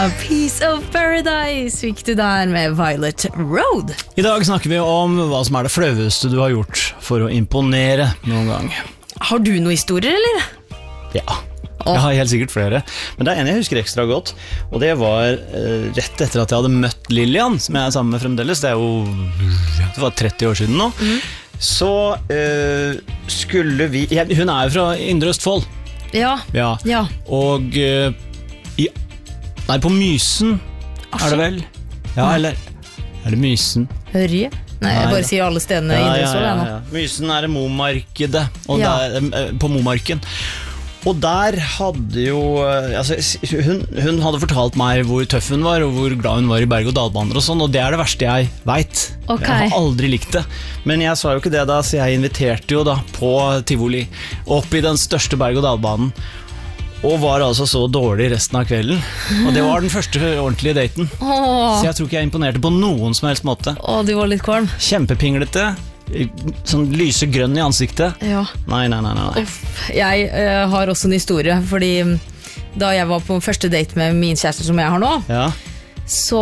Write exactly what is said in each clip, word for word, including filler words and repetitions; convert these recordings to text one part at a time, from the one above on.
Piece of Paradise fikk du der med Violet Road. I dag snakker vi om hva som er det flaueste du har gjort for å imponere noen gang. Har du noen historier, eller? Ja, jeg har helt sikkert flere. Men det er en jeg husker ekstra godt, og det var uh, rett etter at jeg hadde møtt Lillian, som jeg er sammen med fremdeles. Det er jo det var tretti år siden nå. Mm. Så uh, skulle vi jeg, Hun er jo fra Indre Østfold. Ja, ja. ja. Og uh, i, Nei, på Mysen er det vel? Ja, eller er det Mysen? Ørje? Nei, jeg bare sier alle stedene ja, i Indre ja, Østfold ja, ja, ja. Mysen er det Momarkedet, og ja. der, på Momarken. Og der hadde jo altså, hun, hun hadde fortalt meg hvor tøff hun var, og hvor glad hun var i berg- og dalbaner og sånn, og det er det verste jeg vet. Okay. Jeg har aldri likt det. Men jeg sa jo ikke det da, så jeg inviterte jo da på Tivoli, opp i den største berg- og dalbanen, og var altså så dårlig resten av kvelden. Og det var den første ordentlige daten. Åh. Så jeg tror ikke jeg imponerte på noen som helst måte. Åh, du var litt kvalm. Kjempepinglete, sånn lysegrønn i ansiktet. Ja. Nei, nei, nei, nei. Uff, jeg uh, har også en historie, fordi da jeg var på første date med min kjæreste som jeg har nå, ja. så,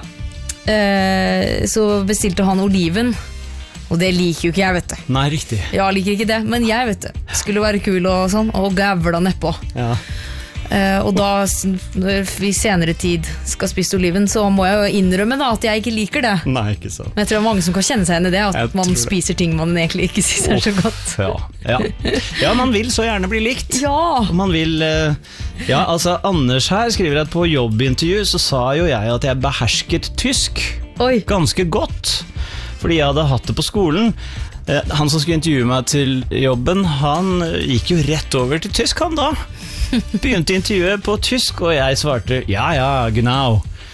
uh, så bestilte han oliven, og det liker jo ikke jeg, vet du. Nei, riktig. Jeg liker ikke det, men jeg vet det. Skulle være kul og sånn, og gavla nedpå. Ja. Uh, og da, når vi senere tid skal spise oliven, så må jeg jo innrømme da at jeg ikke liker det. Nei, ikke sant. Men jeg tror det er mange som kan kjenne seg igjen i det, at jeg man spiser ting man egentlig ikke synes er så godt. Ja. Ja. Ja, man vil så gjerne bli likt. Ja. Og man vil, uh, ja, altså Anders her skriver at på jobbintervju så sa jo jeg at jeg behersket tysk. Oi. Ganske godt. Fordi jeg hadde hatt det på skolen. Han som skulle intervjue meg til jobben, han gikk jo rett over til tysk, han da. Begynte intervjuet på tysk, og jeg svarte ja, ja, genau.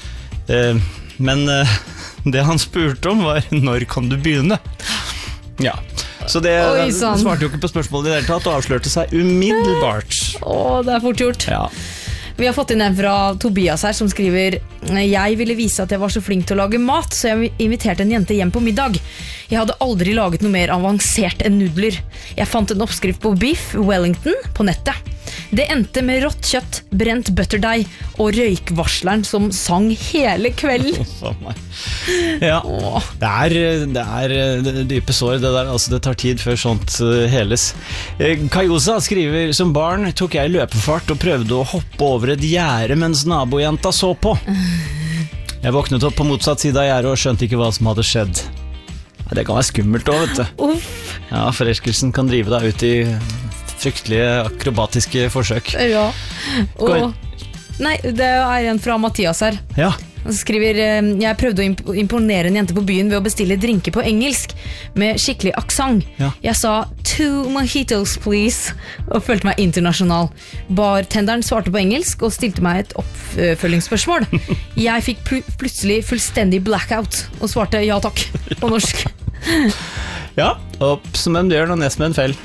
Men det han spurte om var når kan du begynne? Ja, så det Oi, svarte jo ikke på spørsmålet i det hele tatt, og avslørte seg umiddelbart. Åh, det er fort gjort. Ja. Vi har fått inn en fra Tobias her som skriver: jeg ville vise at jeg var så flink til å lage mat, så jeg inviterte en jente hjem på middag. Jeg hadde aldri laget noe mer avansert enn nudler. Jeg fant en oppskrift på biff Wellington på nettet. Det endte med rått kjøtt, brent butterdeig og røykvarsleren som sang hele kvelden. Ja, det er, det er dype sår det der, altså det tar tid før sånt heles. Kajosa skriver: som barn tok jeg løpefart og prøvde å hoppe over et gjerde mens nabojenta så på. Jeg våknet opp på motsatt side av gjerdet og skjønte ikke hva som hadde skjedd. Det kan være skummelt også, vet du. Uff. Ja, forelskelsen kan drive deg ut i fryktelige akrobatiske forsøk. Ja. Og, nei, det er en fra Mathias her. Ja. Han skriver: jeg prøvde å imponere en jente på byen ved å bestille drinker på engelsk med skikkelig aksent. Ja. Jeg sa two mojitos please og følte meg internasjonal. Bartenderen svarte på engelsk og stilte meg et oppfølgingsspørsmål. Jeg fikk pl- plutselig fullstendig blackout og svarte ja takk på norsk. Ja, opp som en bjørn og ned som en fell.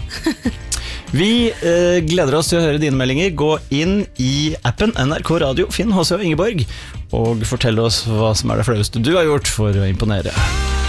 Vi eh, gleder oss til å høre dine meldinger. Gå inn i appen N R K Radio, finn H C og Ingeborg, og fortell oss hva som er det flaueste du har gjort for å imponere.